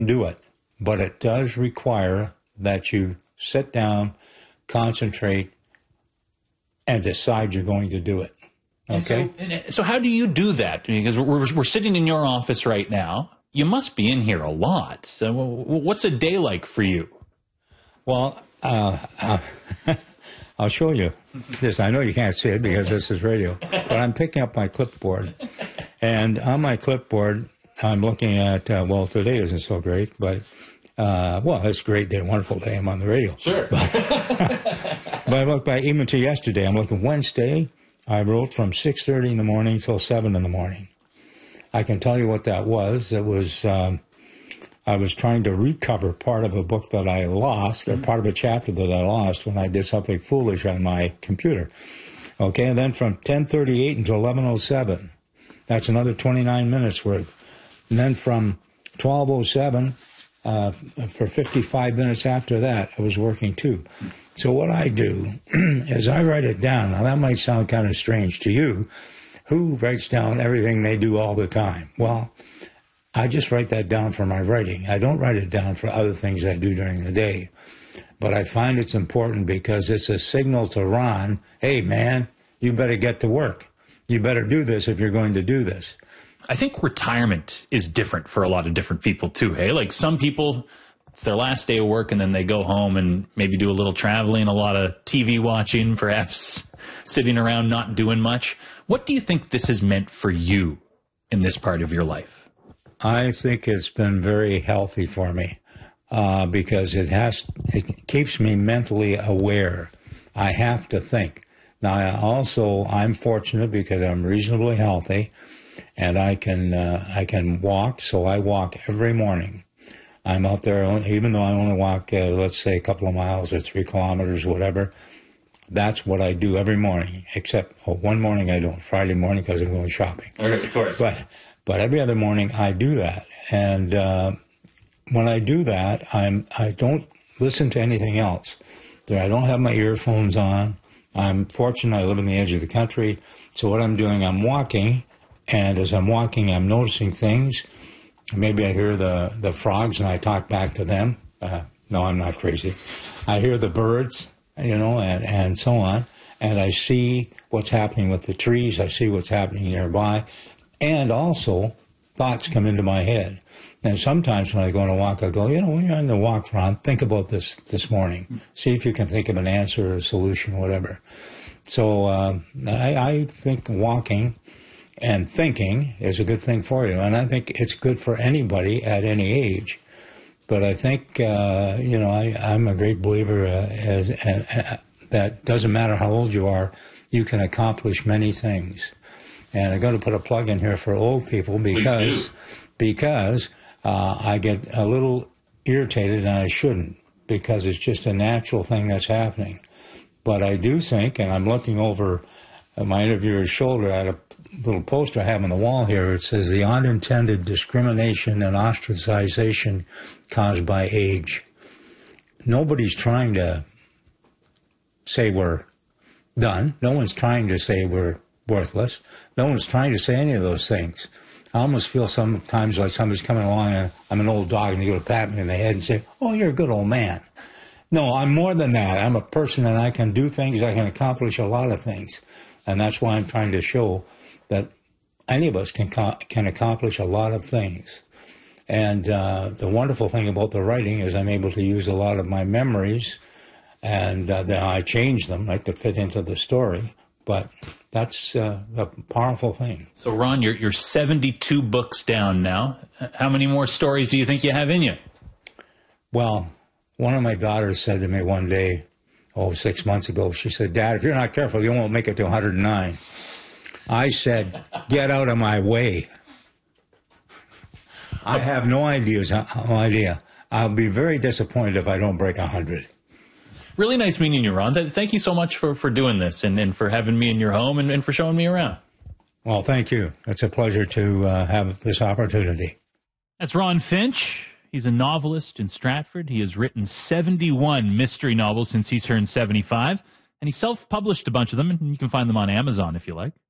do it. But it does require that you sit down, concentrate, and decide you're going to do it. Okay? So how do you do that? Because we're sitting in your office right now. You must be in here a lot. So what's a day like for you? Well, I'll show you this. I know you can't see it because this is radio, but I'm picking up my clipboard. And on my clipboard, I'm looking at, well, today isn't so great, but, well, it's a great day, wonderful day. I'm on the radio. Sure. But I look back even to yesterday. I'm looking Wednesday. I wrote from 6:30 in the morning till 7 in the morning. I can tell you what that was. It was, I was trying to recover part of a book that I lost, or part of a chapter that I lost when I did something foolish on my computer. Okay, and then from 10:38 until 11:07, that's another 29 minutes worth. And then from 12:07, for 55 minutes after that, I was working too. So what I do is I write it down. Now, that might sound kind of strange to you. Who writes down everything they do all the time? Well, I just write that down for my writing. I don't write it down for other things I do during the day. But I find it's important because it's a signal to Ron, hey, man, you better get to work. You better do this if you're going to do this. I think retirement is different for a lot of different people too, hey? Like some people, it's their last day of work and then they go home and maybe do a little traveling, a lot of TV watching, perhaps sitting around not doing much. What do you think this has meant for you in this part of your life? I think it's been very healthy for me because it keeps me mentally aware. I have to think. Now, I'm fortunate because I'm reasonably healthy, and I can walk. So I walk every morning. I'm out there, even though I only walk, let's say, a couple of miles or 3 kilometers, whatever. That's what I do every morning, except one morning I don't. Friday morning because I'm going shopping. Okay, of course. But every other morning I do that, and when I do that, I don't listen to anything else. I don't have my earphones on. I'm fortunate I live in the edge of the country, so what I'm doing, I'm walking, and as I'm walking, I'm noticing things. Maybe I hear the frogs, and I talk back to them. No, I'm not crazy. I hear the birds, and so on, and I see what's happening with the trees. I see what's happening nearby. And also, thoughts come into my head. And sometimes when I go on a walk, I go, when you're on the walk, Ron, think about this morning. See if you can think of an answer or a solution, whatever. So I think walking and thinking is a good thing for you. And I think it's good for anybody at any age. But I think, I'm a great believer that doesn't matter how old you are, you can accomplish many things. And I'm going to put a plug in here for old people because I get a little irritated, and I shouldn't, because it's just a natural thing that's happening. But I do think, and I'm looking over my interviewer's shoulder at a little poster I have on the wall here. It says, the unintended discrimination and ostracization caused by age. Nobody's trying to say we're done. No one's trying to say we're worthless. No one's trying to say any of those things. I almost feel sometimes like somebody's coming along and I'm an old dog and they go to pat me in the head and say, oh, you're a good old man. No, I'm more than that. I'm a person and I can do things. I can accomplish a lot of things. And that's why I'm trying to show that any of us can accomplish a lot of things. And the wonderful thing about the writing is I'm able to use a lot of my memories and then I change them, right, to fit into the story. But that's a powerful thing. So, Ron, you're 72 books down now. How many more stories do you think you have in you? Well, one of my daughters said to me one day, 6 months ago, she said, Dad, if you're not careful, you won't make it to 109. I said, get out of my way. I have no idea. I'll be very disappointed if I don't break 100. Really nice meeting you, Ron. Thank you so much for doing this and for having me in your home and for showing me around. Well, thank you. It's a pleasure to have this opportunity. That's Ron Finch. He's a novelist in Stratford. He has written 71 mystery novels since he's turned 75, and he self-published a bunch of them, and you can find them on Amazon if you like.